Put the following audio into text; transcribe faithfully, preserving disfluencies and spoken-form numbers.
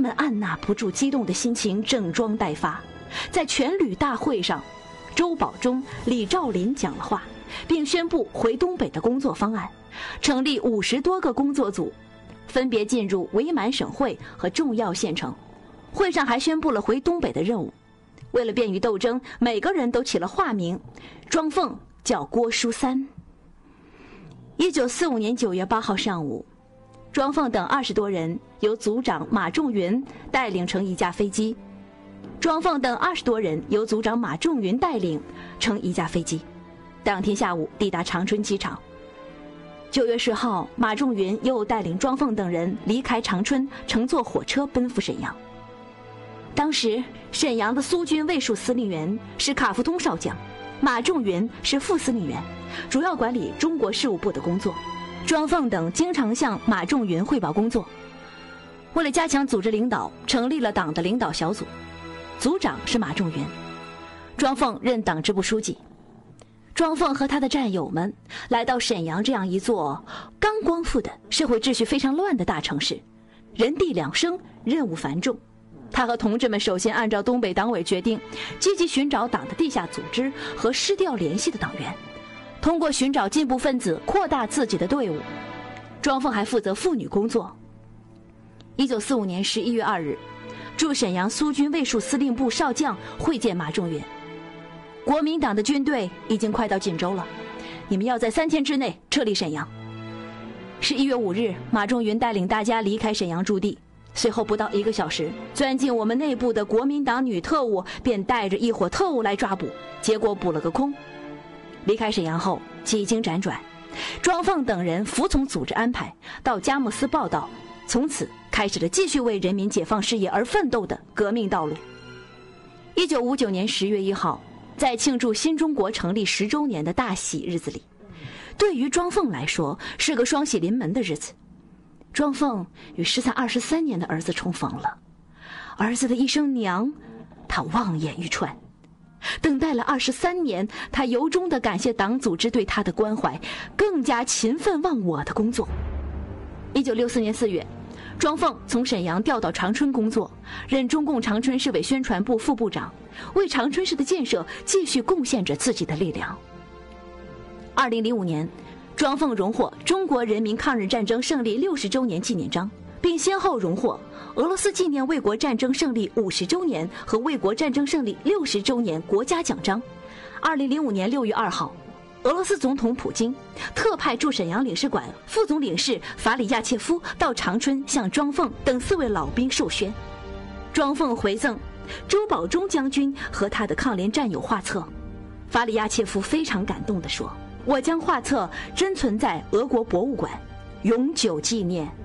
们按捺不住激动的心情，整装待发。在全旅大会上，周保中、李兆林讲了话，并宣布回东北的工作方案，成立五十多个工作组，分别进入伪满省会和重要县城。会上还宣布了回东北的任务。为了便于斗争，每个人都起了化名，庄凤叫郭书三。一九四五年九月八号上午，庄凤等二十多人由组长马仲云带领乘一架飞机。庄凤等二十多人由组长马仲云带领乘一架飞机，当天下午抵达长春机场。九月十号，马仲云又带领庄凤等人离开长春，乘坐火车奔赴沈阳。当时沈阳的苏军卫戍司令员是卡夫通少将，马仲云是副司令员，主要管理中国事务部的工作。庄凤等经常向马仲云汇报工作。为了加强组织领导，成立了党的领导小组，组长是马仲云，庄凤任党支部书记。庄凤和他的战友们来到沈阳这样一座刚光复的社会秩序非常乱的大城市，人地两生，任务繁重。他和同志们首先按照东北党委决定，积极寻找党的地下组织和失掉联系的党员，通过寻找进步分子扩大自己的队伍。庄凤还负责妇女工作。一九四五年十一月二日，驻沈阳苏军卫戍司令部少将会见马仲云，国民党的军队已经快到锦州了，你们要在三天之内撤离沈阳。十一月五日，马仲云带领大家离开沈阳驻地。随后不到一个小时，钻进我们内部的国民党女特务便带着一伙特务来抓捕，结果捕了个空。离开沈阳后，几经辗转，庄凤等人服从组织安排，到佳木斯报道，从此开始了继续为人民解放事业而奋斗的革命道路。一九五九年十月一号，在庆祝新中国成立十周年的大喜日子里，对于庄凤来说是个双喜临门的日子。庄凤与失散二十三年的儿子重逢了，儿子的一声娘，他望眼欲穿。等待了二十三年，他由衷地感谢党组织对他的关怀，更加勤奋忘我的工作。一九六四年四月，庄凤从沈阳调到长春工作，任中共长春市委宣传部副部长，为长春市的建设继续贡献着自己的力量。二零零五年，庄凤荣获中国人民抗日战争胜利六十周年纪念章，并先后荣获俄罗斯纪念卫国战争胜利五十周年和卫国战争胜利六十周年国家奖章。二零零五年六月二号，俄罗斯总统普京特派驻沈阳领事馆副总领事法里亚切夫到长春向庄凤等四位老兵授勋。庄凤回赠周保中将军和他的抗联战友画册。法里亚切夫非常感动地说，我将画册珍存在俄国博物馆，永久纪念。